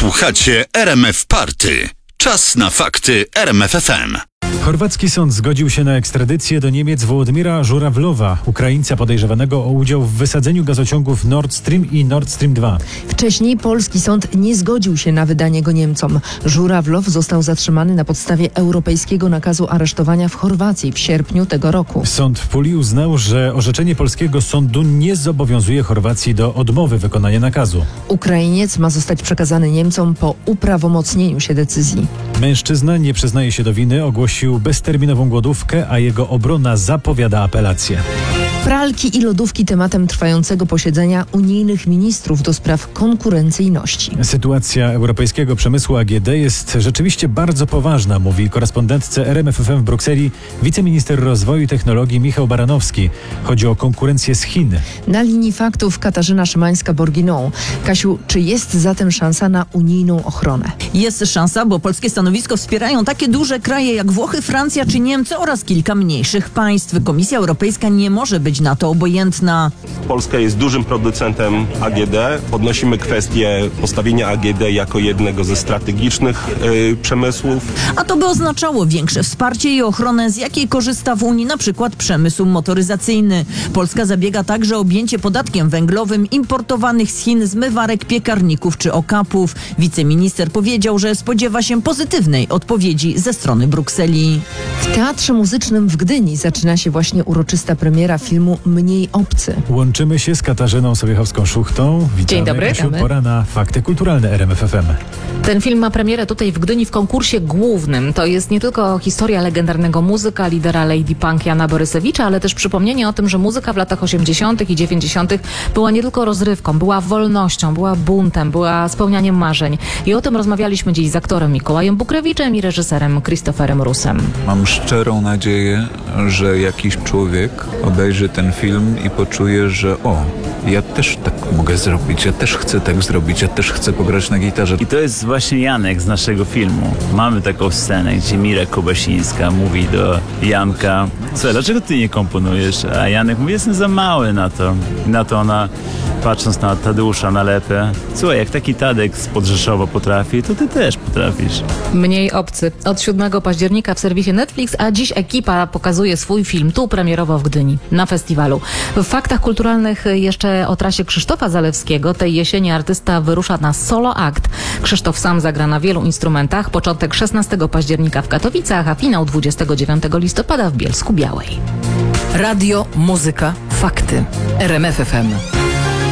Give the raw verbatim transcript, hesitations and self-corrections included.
Słuchacie R M F Party. Czas na fakty R M F F M. Chorwacki sąd zgodził się na ekstradycję do Niemiec Wołodymyra Żurawlowa, Ukraińca podejrzewanego o udział w wysadzeniu gazociągów Nord Stream i Nord Stream dwa. Wcześniej polski sąd nie zgodził się na wydanie go Niemcom. Żurawlow został zatrzymany na podstawie europejskiego nakazu aresztowania w Chorwacji w sierpniu tego roku. Sąd w Puli uznał, że orzeczenie polskiego sądu nie zobowiązuje Chorwacji do odmowy wykonania nakazu. Ukrainiec ma zostać przekazany Niemcom po uprawomocnieniu się decyzji. Mężczyzna nie przyznaje się do winy, ogłosił bezterminową głodówkę, a jego obrona zapowiada apelację. Pralki i lodówki tematem trwającego posiedzenia unijnych ministrów do spraw konkurencyjności. Sytuacja europejskiego przemysłu A G D jest rzeczywiście bardzo poważna, mówi korespondentce R M F F M w Brukseli wiceminister rozwoju i technologii Michał Baranowski. Chodzi o konkurencję z Chin. Na linii faktów Katarzyna Szymańska-Borginą. Kasiu, czy jest zatem szansa na unijną ochronę? Jest szansa, bo polskie stanowisko wspierają takie duże kraje jak Włochy, Francja czy Niemcy oraz kilka mniejszych państw. Komisja Europejska nie może być na to obojętna. Polska jest dużym producentem A G D. Podnosimy kwestię postawienia A G D jako jednego ze strategicznych yy, przemysłów. A to by oznaczało większe wsparcie i ochronę, z jakiej korzysta w Unii na przykład przemysł motoryzacyjny. Polska zabiega także o objęcie podatkiem węglowym importowanych z Chin zmywarek, piekarników czy okapów. Wiceminister powiedział, że spodziewa się pozytywnej odpowiedzi ze strony Brukseli. W Teatrze Muzycznym w Gdyni zaczyna się właśnie uroczysta premiera filmu Mniej obcy. Łączymy się z Katarzyną Sobiechowską-Szuchtą. Witamy. Dzień dobry. Kasiu, pora na fakty kulturalne R M F F M. Ten film ma premierę tutaj w Gdyni w konkursie głównym. To jest nie tylko historia legendarnego muzyka, lidera Lady Punk Jana Borysewicza, ale też przypomnienie o tym, że muzyka w latach osiemdziesiątych i dziewięćdziesiątych była nie tylko rozrywką, była wolnością, była buntem, była spełnianiem marzeń. I o tym rozmawialiśmy dziś z aktorem Mikołajem Bukrewiczem i reżyserem Christopherem Rusem. Mam szczerą nadzieję, że jakiś człowiek obejrzy ten film i poczuje, że o, ja też tak mogę zrobić, ja też chcę tak zrobić, ja też chcę pograć na gitarze. I to jest właśnie Janek z naszego filmu. Mamy taką scenę, gdzie Mira Kubasińska mówi do Janka: co, dlaczego ty nie komponujesz? A Janek mówi: jestem za mały na to. I na to ona, patrząc na Tadeusza Nalepę: słuchaj, jak taki Tadek spod Rzeszowa potrafi, to ty też potrafisz. Mniej obcy. Od siódmego października w serwisie Netflix, a dziś ekipa pokazuje swój film tu premierowo w Gdyni na festiwalu. W faktach kulturalnych jeszcze o trasie Krzysztofa Zalewskiego. Tej jesieni artysta wyrusza na solo akt. Krzysztof sam zagra na wielu instrumentach. Początek szesnastego października w Katowicach, a finał dwudziestego dziewiątego listopada w Bielsku Białej. Radio, muzyka, fakty. R M F F M.